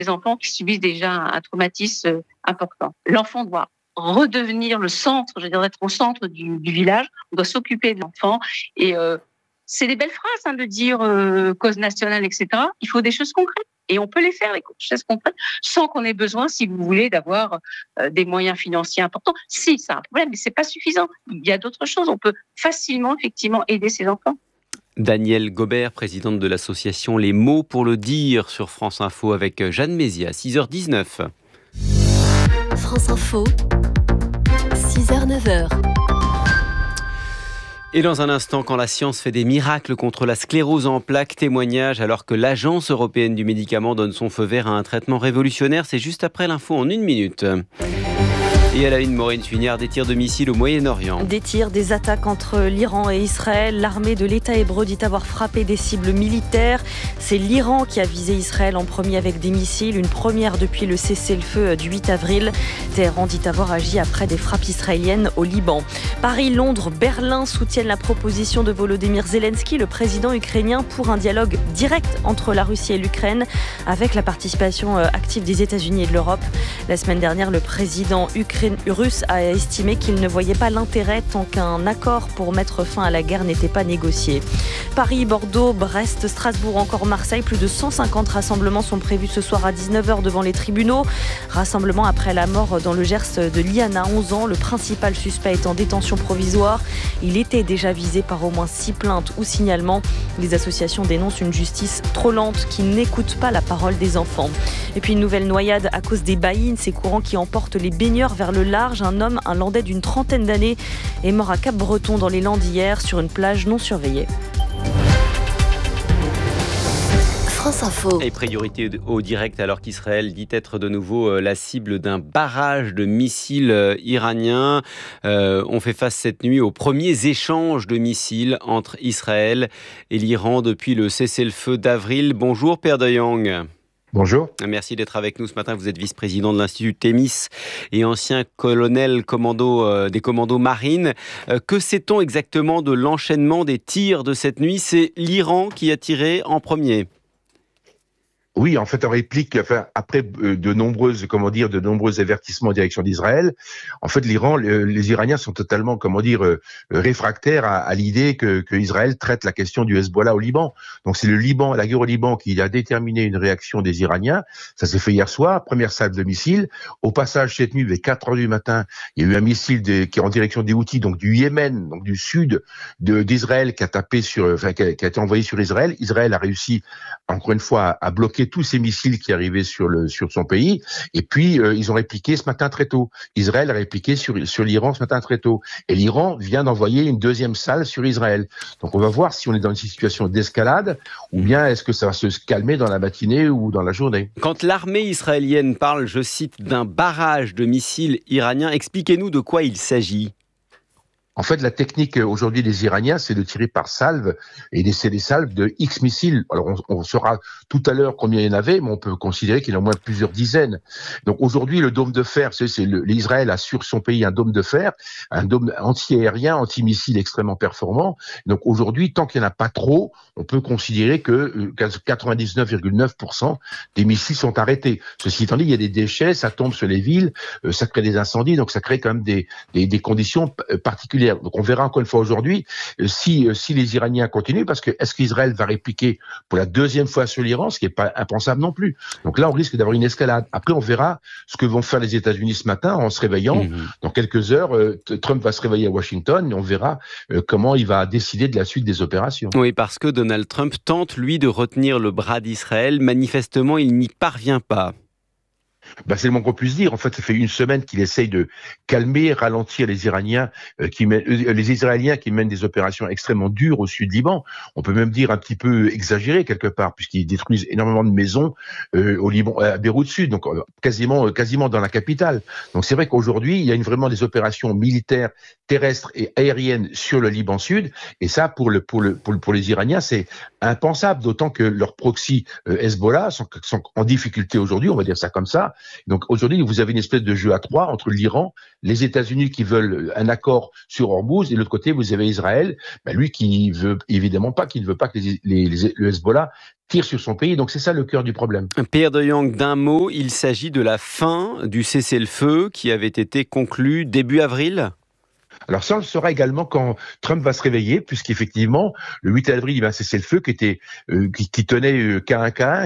des enfants qui subissent déjà un traumatisme important. L'enfant doit redevenir le centre, je veux dire, être au centre du village. On doit s'occuper de l'enfant. Et c'est des belles phrases de dire cause nationale, etc. Il faut des choses concrètes. Et on peut les faire, les choses concrètes, sans qu'on ait besoin, si vous voulez, d'avoir des moyens financiers importants. Si, c'est un problème, mais c'est pas suffisant. Il y a d'autres choses. On peut facilement, effectivement, aider ces enfants. Danielle Gobert, présidente de l'association Les Mots pour le Dire sur France Info avec Jeanne Mézia, 6h19. France Info, 6h-9h. Et dans un instant, quand la science fait des miracles contre la sclérose en plaques, témoignage alors que l'Agence européenne du médicament donne son feu vert à un traitement révolutionnaire, c'est juste après l'info en 1 minute. Et à la une, Maureen Suignard, des tirs de missiles au Moyen-Orient. Des tirs, des attaques entre l'Iran et Israël. L'armée de l'État hébreu dit avoir frappé des cibles militaires. C'est l'Iran qui a visé Israël en premier avec des missiles. Une première depuis le cessez-le-feu du 8 avril. Téhéran dit avoir agi après des frappes israéliennes au Liban. Paris, Londres, Berlin soutiennent la proposition de Volodymyr Zelensky, le président ukrainien, pour un dialogue direct entre la Russie et l'Ukraine, avec la participation active des États-Unis et de l'Europe. La semaine dernière, le président russe a estimé qu'il ne voyait pas l'intérêt tant qu'un accord pour mettre fin à la guerre n'était pas négocié. Paris, Bordeaux, Brest, Strasbourg, encore Marseille, plus de 150 rassemblements sont prévus ce soir à 19h devant les tribunaux. Rassemblement après la mort dans le Gers de Liana, 11 ans. Le principal suspect est en détention provisoire. Il était déjà visé par au moins 6 plaintes ou signalements. Les associations dénoncent une justice trop lente qui n'écoute pas la parole des enfants. Et puis une nouvelle noyade à cause des baïnes, ces courants qui emportent les baigneurs vers le large. Un homme, un Landais d'une trentaine d'années, est mort à Cap-Breton dans les Landes hier sur une plage non surveillée. France Info. Et priorité au direct alors qu'Israël dit être de nouveau la cible d'un barrage de missiles iraniens. On fait face cette nuit aux premiers échanges de missiles entre Israël et l'Iran depuis le cessez-le-feu d'avril. Bonjour Père de Yang. Bonjour. Merci d'être avec nous ce matin. Vous êtes vice-président de l'Institut Thémis et ancien colonel des commandos marines. Que sait-on exactement de l'enchaînement des tirs de cette nuit ? C'est l'Iran qui a tiré en premier. Oui, en fait, en réplique, après de nombreux avertissements en direction d'Israël, en fait, les Iraniens sont totalement, réfractaires à l'idée que Israël traite la question du Hezbollah au Liban. Donc, c'est la guerre au Liban qui a déterminé une réaction des Iraniens. Ça s'est fait hier soir, première salve de missiles. Au passage, cette nuit, vers 4 heures du matin, il y a eu un missile qui est en direction des Houthis, donc du Yémen, donc du sud d'Israël, qui a été envoyé sur Israël. Israël a réussi, encore une fois, à bloquer tous ces missiles qui arrivaient sur son pays, et puis ils ont répliqué ce matin très tôt. Israël a répliqué sur l'Iran ce matin très tôt, et l'Iran vient d'envoyer une deuxième salve sur Israël. Donc on va voir si on est dans une situation d'escalade, ou bien est-ce que ça va se calmer dans la matinée ou dans la journée. Quand l'armée israélienne parle, je cite, d'un barrage de missiles iraniens, expliquez-nous de quoi il s'agit. En fait, la technique aujourd'hui des Iraniens, c'est de tirer par salve, et c'est des salves de X missiles. Alors, on saura tout à l'heure combien il y en avait, mais on peut considérer qu'il y en a au moins plusieurs dizaines. Donc aujourd'hui, le dôme de fer, l'Israël a sur son pays un dôme de fer, un dôme anti-aérien, anti-missile extrêmement performant. Donc aujourd'hui, tant qu'il n'y en a pas trop, on peut considérer que 99,9% des missiles sont arrêtés. Ceci étant dit, il y a des déchets, ça tombe sur les villes, ça crée des incendies, donc ça crée quand même des conditions particulières. Donc on verra encore une fois aujourd'hui si les Iraniens continuent, parce que est-ce qu'Israël va répliquer pour la deuxième fois sur l'Iran, ce qui n'est pas impensable non plus. Donc là, on risque d'avoir une escalade. Après, on verra ce que vont faire les États-Unis ce matin en se réveillant. Dans quelques heures, Trump va se réveiller à Washington et on verra comment il va décider de la suite des opérations. Oui, parce que Donald Trump tente, lui, de retenir le bras d'Israël. Manifestement, il n'y parvient pas. C'est le moins qu'on puisse dire. En fait, ça fait une semaine qu'il essaye de calmer, ralentir les Iraniens, les Israéliens qui mènent des opérations extrêmement dures au sud Liban. On peut même dire un petit peu exagéré quelque part, puisqu'ils détruisent énormément de maisons au Liban, à Beyrouth Sud, donc quasiment dans la capitale. Donc c'est vrai qu'aujourd'hui, il y a vraiment des opérations militaires terrestres et aériennes sur le Liban Sud, et ça pour les Iraniens, c'est impensable, d'autant que leurs proxys Hezbollah sont en difficulté aujourd'hui, on va dire ça comme ça. Donc aujourd'hui, vous avez une espèce de jeu à trois entre l'Iran, les États-Unis qui veulent un accord sur Hormuz, et de l'autre côté, vous avez Israël, lui qui veut évidemment pas, qui ne veut pas que le Hezbollah tire sur son pays. Donc c'est ça le cœur du problème. Pierre de Jong, d'un mot, il s'agit de la fin du cessez-le-feu qui avait été conclu début avril. Alors ça, on le saura également quand Trump va se réveiller, puisqu'effectivement, le 8 avril, il va cesser le feu qui tenait qu'à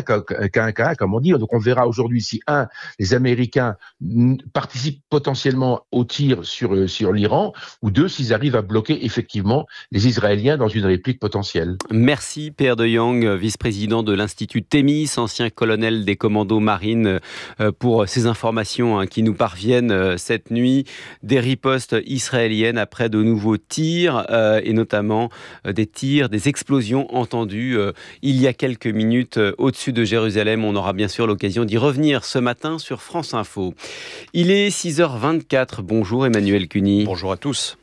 un, comme on dit. Donc on verra aujourd'hui si, les Américains participent potentiellement au tir sur l'Iran, ou deux, s'ils arrivent à bloquer effectivement les Israéliens dans une réplique potentielle. Merci Pierre de Jong, vice-président de l'Institut Thémis, ancien colonel des commandos marines, pour ces informations qui nous parviennent cette nuit. Des ripostes israéliennes après de nouveaux tirs et notamment des explosions entendues il y a quelques minutes au-dessus de Jérusalem. On aura bien sûr l'occasion d'y revenir ce matin sur France Info. Il est 6h24. Bonjour Emmanuel Cuny. Bonjour à tous.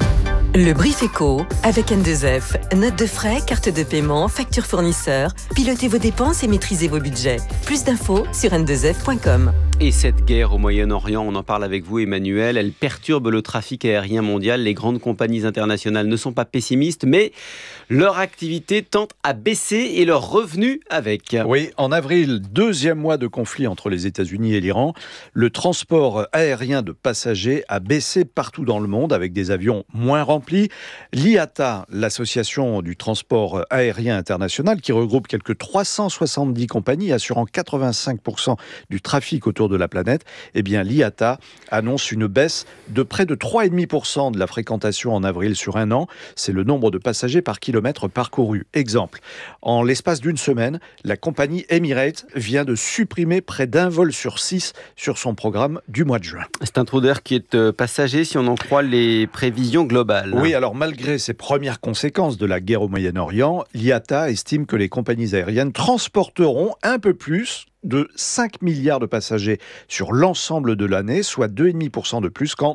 Le Brief Éco avec N2F. Notes de frais, carte de paiement, facture fournisseur. Pilotez vos dépenses et maîtrisez vos budgets. Plus d'infos sur n2f.com. Et cette guerre au Moyen-Orient, on en parle avec vous Emmanuel, elle perturbe le trafic aérien mondial. Les grandes compagnies internationales ne sont pas pessimistes, mais leur activité tend à baisser et leurs revenus avec. Oui, en avril, deuxième mois de conflit entre les États-Unis et l'Iran, le transport aérien de passagers a baissé partout dans le monde avec des avions moins remplis. L'IATA, l'association du transport aérien international, qui regroupe quelques 370 compagnies assurant 85% du trafic autour de la planète, eh bien l'IATA annonce une baisse de près de 3,5% de la fréquentation en avril sur un an. C'est le nombre de passagers par kilomètre parcouru. Exemple, en l'espace d'une semaine, la compagnie Emirates vient de supprimer près d'un vol sur 6 sur son programme du mois de juin. C'est un trou d'air qui est passager si on en croit les prévisions globales. Oui, alors malgré ces premières conséquences de la guerre au Moyen-Orient, l'IATA estime que les compagnies aériennes transporteront un peu plus de 5 milliards de passagers sur l'ensemble de l'année, soit 2,5% de plus qu'en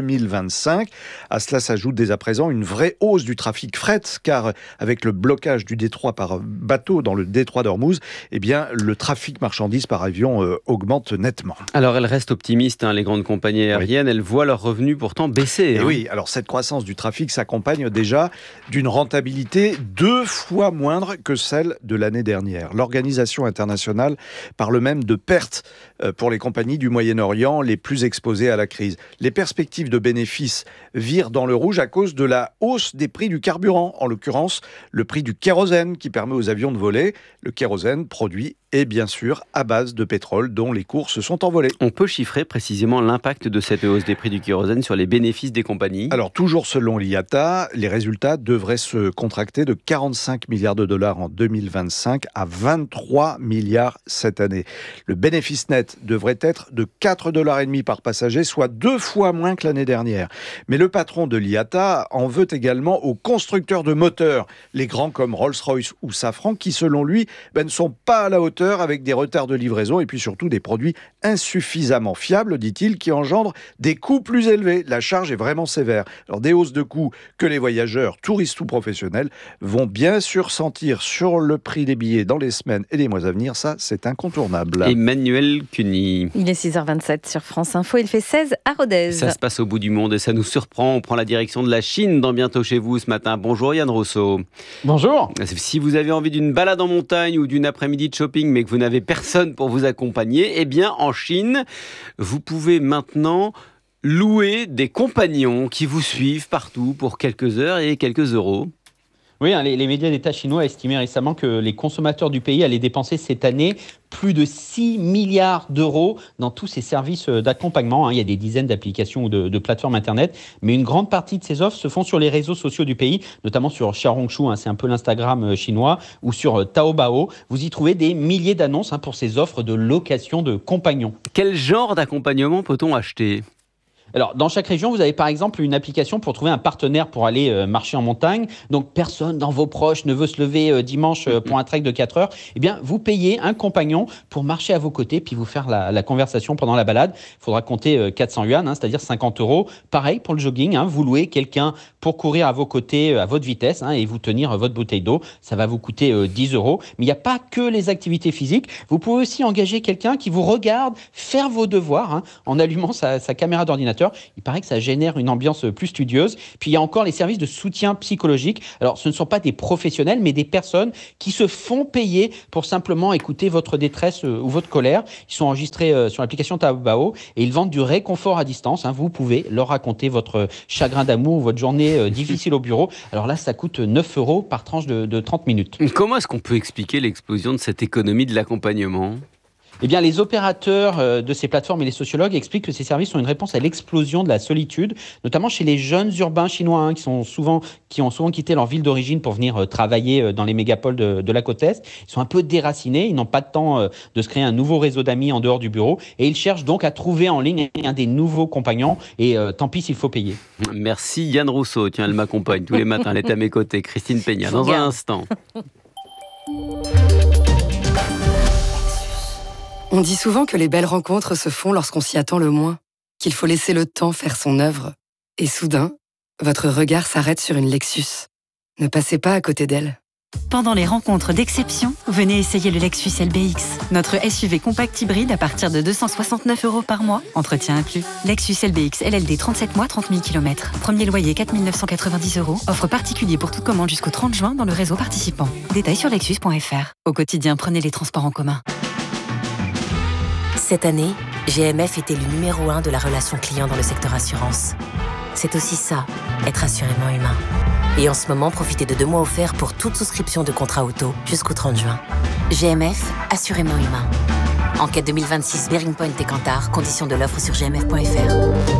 2025. À cela s'ajoute dès à présent une vraie hausse du trafic fret, car avec le blocage du détroit par bateau dans le détroit d'Ormuz, eh bien, le trafic marchandises par avion augmente nettement. Alors elles restent optimistes, les grandes compagnies aériennes, elles voient leurs revenus pourtant baisser. Et oui, alors cette croissance du trafic s'accompagne déjà d'une rentabilité 2 fois moindre que celle de l'année dernière. L'Organisation internationale parle même de pertes pour les compagnies du Moyen-Orient les plus exposées à la crise. Les perspectives de bénéfices virent dans le rouge à cause de la hausse des prix du carburant, en l'occurrence le prix du kérosène qui permet aux avions de voler. Le kérosène produit est bien sûr à base de pétrole dont les cours se sont envolés. On peut chiffrer précisément l'impact de cette hausse des prix du kérosène sur les bénéfices des compagnies? Alors toujours selon l'IATA, les résultats devraient se contracter de 45 milliards de dollars en 2025 à 23 milliards cette année. Le bénéfice net devrait être de 4,5 $ par passager, soit 2 fois moins que l'année dernière. Mais le patron de l'IATA en veut également aux constructeurs de moteurs, les grands comme Rolls-Royce ou Safran, qui selon lui ne sont pas à la hauteur avec des retards de livraison et puis surtout des produits insuffisamment fiables, dit-il, qui engendrent des coûts plus élevés. La charge est vraiment sévère. Alors des hausses de coûts que les voyageurs, touristes ou professionnels, vont bien sûr sentir sur le prix des billets dans les semaines et les mois à venir. Ça, c'est incontournable. Emmanuel Cuny. Il est 6h27 sur France Info, il fait 16 à Rodez. Ça se passe au bout du monde et ça nous surprend. On prend la direction de la Chine dans Bientôt chez vous ce matin. Bonjour Yann Rousseau. Bonjour. Si vous avez envie d'une balade en montagne ou d'une après-midi de shopping mais que vous n'avez personne pour vous accompagner, eh bien en Chine, vous pouvez maintenant louer des compagnons qui vous suivent partout pour quelques heures et quelques euros. Oui, les médias d'État chinois estimaient récemment que les consommateurs du pays allaient dépenser cette année plus de 6 milliards d'euros dans tous ces services d'accompagnement. Il y a des dizaines d'applications ou de plateformes Internet, mais une grande partie de ces offres se font sur les réseaux sociaux du pays, notamment sur Xiaohongshu, c'est un peu l'Instagram chinois, ou sur Taobao. Vous y trouvez des milliers d'annonces pour ces offres de location de compagnons. Quel genre d'accompagnement peut-on acheter ? Alors, dans chaque région, vous avez par exemple une application pour trouver un partenaire pour aller marcher en montagne. Donc, personne dans vos proches ne veut se lever dimanche pour un trek de 4 heures. Eh bien, vous payez un compagnon pour marcher à vos côtés puis vous faire la conversation pendant la balade. Il faudra compter 400 yuan, c'est-à-dire 50 €. Pareil pour le jogging, vous louez quelqu'un pour courir à vos côtés à votre vitesse et vous tenir votre bouteille d'eau. Ça va vous coûter 10 €. Mais il n'y a pas que les activités physiques. Vous pouvez aussi engager quelqu'un qui vous regarde faire vos devoirs en allumant sa caméra d'ordinateur. ordinateur. Il paraît que ça génère une ambiance plus studieuse. Puis il y a encore les services de soutien psychologique. Alors ce ne sont pas des professionnels, mais des personnes qui se font payer pour simplement écouter votre détresse ou votre colère. Ils sont enregistrés sur l'application Taobao et ils vendent du réconfort à distance. Vous pouvez leur raconter votre chagrin d'amour ou votre journée difficile au bureau. Alors là, ça coûte 9 € par tranche de 30 minutes. Comment est-ce qu'on peut expliquer l'explosion de cette économie de l'accompagnement ? Eh bien, les opérateurs de ces plateformes et les sociologues expliquent que ces services sont une réponse à l'explosion de la solitude, notamment chez les jeunes urbains chinois qui ont souvent quitté leur ville d'origine pour venir travailler dans les mégapoles de la côte Est. Ils sont un peu déracinés, ils n'ont pas de temps de se créer un nouveau réseau d'amis en dehors du bureau et ils cherchent donc à trouver en ligne un des nouveaux compagnons et tant pis s'il faut payer. Merci Yann Rousseau, tiens, elle m'accompagne tous les matins, elle est à mes côtés. Christine Peña, dans un instant. On dit souvent que les belles rencontres se font lorsqu'on s'y attend le moins, qu'il faut laisser le temps faire son œuvre. Et soudain, votre regard s'arrête sur une Lexus. Ne passez pas à côté d'elle. Pendant les rencontres d'exception, venez essayer le Lexus LBX, notre SUV compact hybride à partir de 269 € par mois, entretien inclus. Lexus LBX LLD 37 mois, 30 000 km. Premier loyer 4 990 €. Offre particulier pour toute commande jusqu'au 30 juin dans le réseau participant. Détails sur lexus.fr. Au quotidien, prenez les transports en commun. Cette année, GMF était le numéro 1 de la relation client dans le secteur assurance. C'est aussi ça, être assurément humain. Et en ce moment, profitez de 2 mois offerts pour toute souscription de contrat auto jusqu'au 30 juin. GMF, assurément humain. Enquête 2026 Bearing Point et Kantar, conditions de l'offre sur gmf.fr.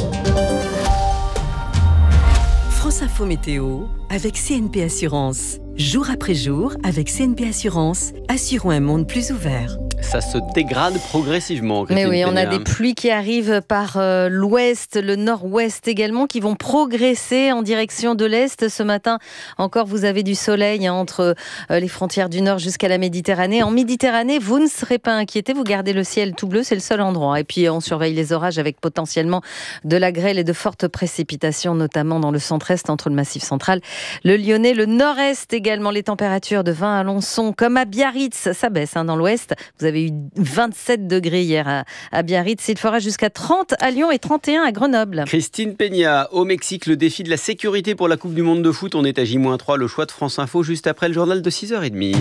France Info Météo avec CNP Assurance. Jour après jour, avec CNP Assurance, assurons un monde plus ouvert. Ça se dégrade progressivement. Mais oui, on a Peña. des pluies qui arrivent par l'ouest, le nord-ouest également, qui vont progresser en direction de l'est. Ce matin, encore, vous avez du soleil entre les frontières du nord jusqu'à la Méditerranée. En Méditerranée, vous ne serez pas inquiétés, vous gardez le ciel tout bleu, c'est le seul endroit. Et puis, on surveille les orages avec potentiellement de la grêle et de fortes précipitations, notamment dans le centre-est, entre le Massif central, le Lyonnais, le nord-est également. Les températures de 20 à Alençon, comme à Biarritz, ça baisse dans l'ouest. Vous avez eu 27 degrés hier à Biarritz. Il fera jusqu'à 30 à Lyon et 31 à Grenoble. Christine Peña, au Mexique, le défi de la sécurité pour la Coupe du Monde de foot. On est à J-3, le choix de France Info, juste après le journal de 6h30.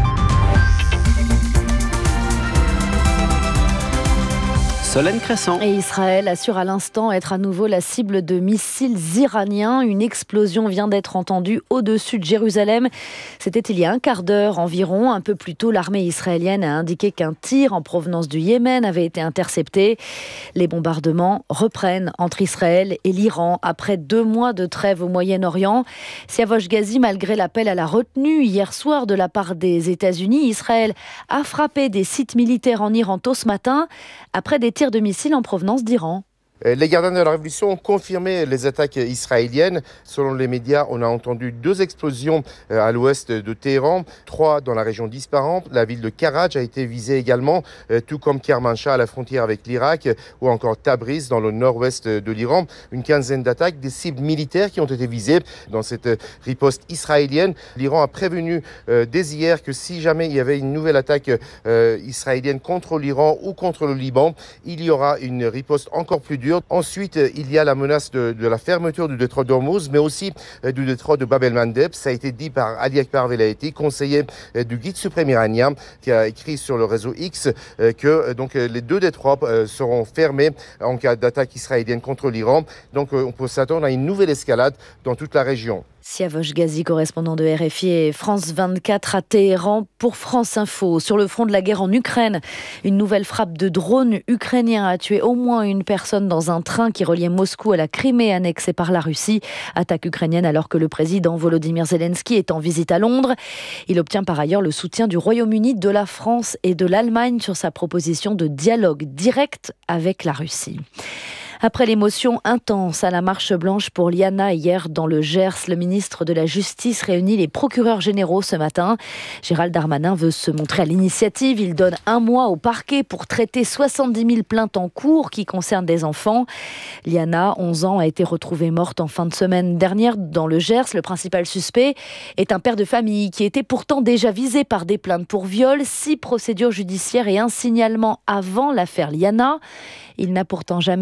Solène Crescent. Et Israël assure à l'instant être à nouveau la cible de missiles iraniens. Une explosion vient d'être entendue au-dessus de Jérusalem. C'était il y a un quart d'heure environ. Un peu plus tôt, l'armée israélienne a indiqué qu'un tir en provenance du Yémen avait été intercepté. Les bombardements reprennent entre Israël et l'Iran après 2 mois de trêve au Moyen-Orient. Siavosh Ghazi, malgré l'appel à la retenue hier soir de la part des États-Unis, Israël a frappé des sites militaires en Iran tôt ce matin après des tirs de missiles en provenance d'Iran. Les gardiens de la Révolution ont confirmé les attaques israéliennes. Selon les médias, on a entendu 2 explosions à l'ouest de Téhéran, 3 dans la région d'Ispahan. La ville de Karaj a été visée également, tout comme Kermanshah à la frontière avec l'Irak, ou encore Tabriz dans le nord-ouest de l'Iran. Une quinzaine d'attaques, des cibles militaires qui ont été visées dans cette riposte israélienne. L'Iran a prévenu dès hier que si jamais il y avait une nouvelle attaque israélienne contre l'Iran ou contre le Liban, il y aura une riposte encore plus dure. Ensuite, il y a la menace de la fermeture du détroit d'Ormuz, mais aussi du détroit de Bab el-Mandeb. Ça a été dit par Ali Akbar Velayati, conseiller du guide suprême iranien, qui a écrit sur le réseau X que donc, les 2 détroits seront fermés en cas d'attaque israélienne contre l'Iran. Donc on peut s'attendre à une nouvelle escalade dans toute la région. Siavosh Ghazi, correspondant de RFI et France 24 à Téhéran pour France Info. Sur le front de la guerre en Ukraine, une nouvelle frappe de drone ukrainien a tué au moins une personne dans un train qui reliait Moscou à la Crimée annexée par la Russie. Attaque ukrainienne alors que le président Volodymyr Zelensky est en visite à Londres. Il obtient par ailleurs le soutien du Royaume-Uni, de la France et de l'Allemagne sur sa proposition de dialogue direct avec la Russie. Après l'émotion intense à la marche blanche pour Liana hier dans le Gers, le ministre de la Justice réunit les procureurs généraux ce matin. Gérald Darmanin veut se montrer à l'initiative. Il donne 1 mois au parquet pour traiter 70 000 plaintes en cours qui concernent des enfants. Liana, 11 ans, a été retrouvée morte en fin de semaine dernière dans le Gers. Le principal suspect est un père de famille qui était pourtant déjà visé par des plaintes pour viol, 6 procédures judiciaires et un signalement avant l'affaire Liana. Il n'a pourtant jamais été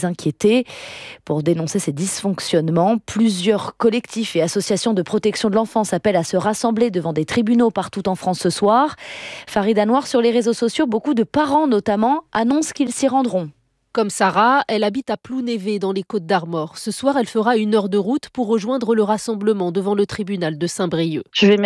inquiétés. Pour dénoncer ces dysfonctionnements, plusieurs collectifs et associations de protection de l'enfance appellent à se rassembler devant des tribunaux partout en France ce soir. Farid Anouar, sur les réseaux sociaux, beaucoup de parents notamment annoncent qu'ils s'y rendront. Comme Sarah, elle habite à Plounévé dans les Côtes-d'Armor. Ce soir, elle fera 1 heure de route pour rejoindre le rassemblement devant le tribunal de Saint-Brieuc. Je vais